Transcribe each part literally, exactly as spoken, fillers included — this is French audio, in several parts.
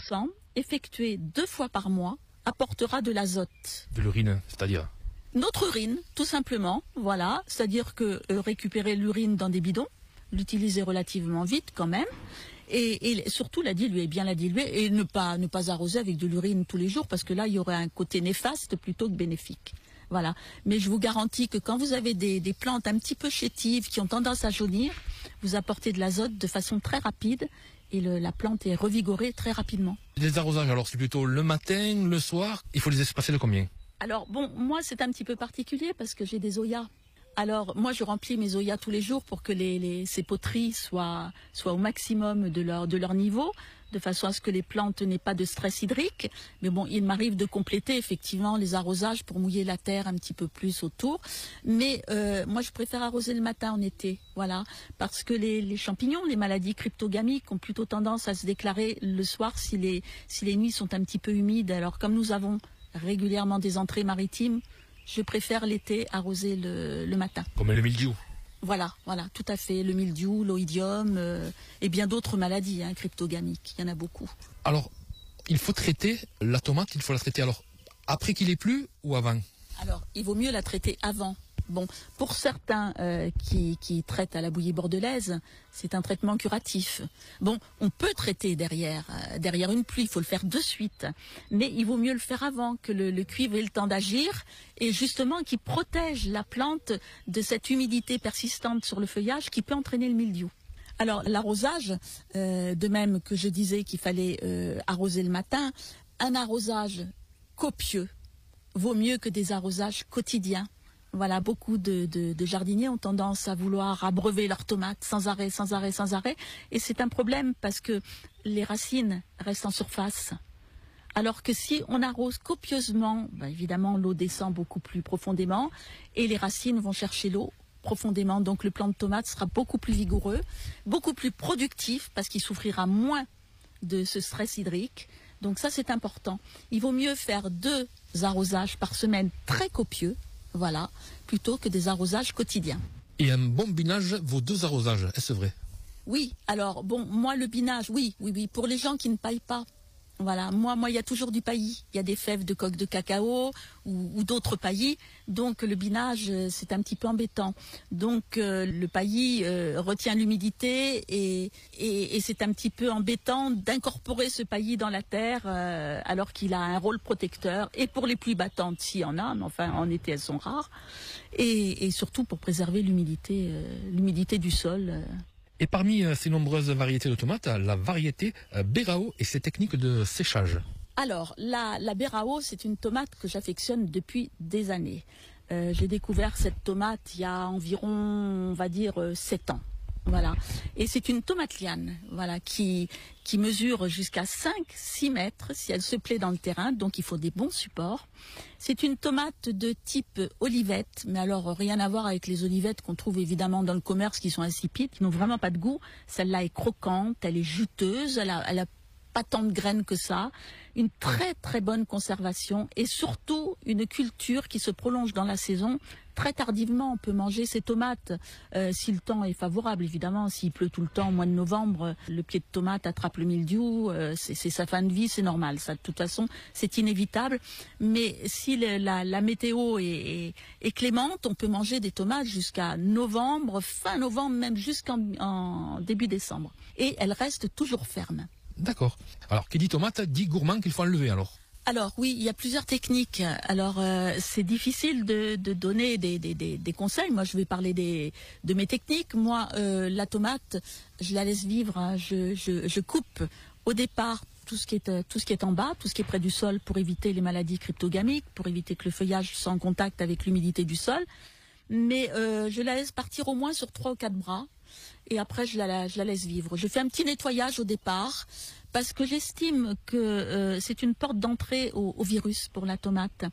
cents, effectué deux fois par mois, apportera de l'azote. De l'urine, c'est-à-dire? Notre urine, tout simplement, voilà, c'est-à-dire que euh, récupérer l'urine dans des bidons, l'utiliser relativement vite quand même, et, et surtout la diluer, bien la diluer, et ne pas ne pas arroser avec de l'urine tous les jours, parce que là il y aurait un côté néfaste plutôt que bénéfique. Voilà. Mais je vous garantis que quand vous avez des, des plantes un petit peu chétives qui ont tendance à jaunir, vous apportez de l'azote de façon très rapide et le, la plante est revigorée très rapidement. Les arrosages, alors c'est plutôt le matin, le soir, il faut les espacer de combien? Alors bon, moi c'est un petit peu particulier parce que j'ai des oyas. Alors moi je remplis mes oyas tous les jours pour que les, les, ces poteries soient, soient au maximum de leur, de leur niveau, de façon à ce que les plantes n'aient pas de stress hydrique. Mais bon, il m'arrive de compléter effectivement les arrosages pour mouiller la terre un petit peu plus autour. Mais euh, moi je préfère arroser le matin en été, voilà, parce que les, les champignons, les maladies cryptogamiques ont plutôt tendance à se déclarer le soir si les, si les nuits sont un petit peu humides. Alors comme nous avons régulièrement des entrées maritimes, je préfère l'été arroser le, le matin. Comme le mildiou. Voilà, voilà, tout à fait. Le mildiou, l'oïdium euh, et bien d'autres maladies hein, cryptogamiques. Il y en a beaucoup. Alors, il faut traiter la tomate, il faut la traiter alors après qu'il ait plu ou avant? Alors, il vaut mieux la traiter avant. Bon, pour certains euh, qui, qui traitent à la bouillie bordelaise, c'est un traitement curatif. Bon, on peut traiter derrière, euh, derrière une pluie, il faut le faire de suite. Mais il vaut mieux le faire avant, que le, le cuivre ait le temps d'agir et justement qui protège la plante de cette humidité persistante sur le feuillage qui peut entraîner le mildiou. Alors, l'arrosage, euh, de même que je disais qu'il fallait euh, arroser le matin, un arrosage copieux vaut mieux que des arrosages quotidiens. Voilà, beaucoup de, de, de jardiniers ont tendance à vouloir abreuver leurs tomates sans arrêt, sans arrêt, sans arrêt. Et c'est un problème parce que les racines restent en surface. Alors que si on arrose copieusement, ben évidemment l'eau descend beaucoup plus profondément et les racines vont chercher l'eau profondément. Donc le plant de tomate sera beaucoup plus vigoureux, beaucoup plus productif parce qu'il souffrira moins de ce stress hydrique. Donc ça c'est important. Il vaut mieux faire deux arrosages par semaine très copieux. Voilà, plutôt que des arrosages quotidiens. Et un bon binage vaut deux arrosages, est-ce vrai? Oui, alors bon, moi le binage, oui, oui, oui, pour les gens qui ne paillent pas. Voilà, moi, moi, il y a toujours du paillis. Il y a des fèves de coque de cacao ou, ou d'autres paillis. Donc le binage, c'est un petit peu embêtant. Donc euh, le paillis euh, retient l'humidité et, et, et c'est un petit peu embêtant d'incorporer ce paillis dans la terre euh, alors qu'il a un rôle protecteur. Et pour les pluies battantes, s'il y en a, mais enfin en été elles sont rares. Et, et surtout pour préserver l'humidité, euh, l'humidité du sol. Euh. Et parmi ces nombreuses variétés de tomates, la variété Berao et ses techniques de séchage. Alors, la, la Berao, c'est une tomate que j'affectionne depuis des années. Euh, j'ai découvert cette tomate il y a environ, on va dire, sept ans. Voilà. Et c'est une tomate liane, voilà, qui, qui mesure jusqu'à cinq à six mètres si elle se plaît dans le terrain, donc il faut des bons supports. C'est une tomate de type olivette, mais alors rien à voir avec les olivettes qu'on trouve évidemment dans le commerce qui sont insipides, qui n'ont vraiment pas de goût. Celle-là est croquante, elle est juteuse, elle a, elle a pas tant de graines que ça, une très très bonne conservation et surtout une culture qui se prolonge dans la saison. Très tardivement, on peut manger ces tomates euh, si le temps est favorable. Évidemment, s'il pleut tout le temps au mois de novembre, le pied de tomate attrape le mildiou, euh, c'est, c'est sa fin de vie, c'est normal. Ça, de toute façon, c'est inévitable. Mais si le, la, la météo est, est, est clémente, on peut manger des tomates jusqu'à novembre, fin novembre, même jusqu'en en début décembre. Et elles restent toujours fermes. D'accord. Alors, qui dit tomate, dit gourmand qu'il faut enlever alors? Alors oui, il y a plusieurs techniques. Alors euh, c'est difficile de, de donner des, des, des, des conseils. Moi, je vais parler des, de mes techniques. Moi, euh, la tomate, je la laisse vivre. Hein. Je, je, je coupe au départ tout ce qui est tout ce qui est en bas, tout ce qui est près du sol, pour éviter les maladies cryptogamiques, pour éviter que le feuillage soit en contact avec l'humidité du sol. Mais euh, je la laisse partir au moins sur trois ou quatre bras. Et après, je la, je la laisse vivre. Je fais un petit nettoyage au départ parce que j'estime que euh, c'est une porte d'entrée au, au virus pour la tomate.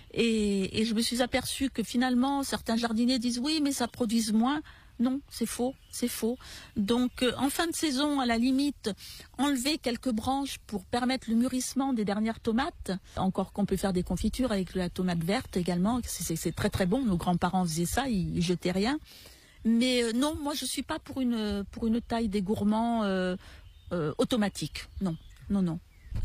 Et, et je me suis aperçue que finalement, certains jardiniers disent oui, mais ça produise moins. Non, c'est faux, c'est faux. Donc, euh, en fin de saison, à la limite, enlever quelques branches pour permettre le mûrissement des dernières tomates. Encore qu'on peut faire des confitures avec la tomate verte également. C'est, c'est, c'est très très bon. Nos grands-parents faisaient ça, ils, ils jetaient rien. Mais euh, non, moi je suis pas pour une pour une taille des gourmands euh, euh, automatique. Non, non, non.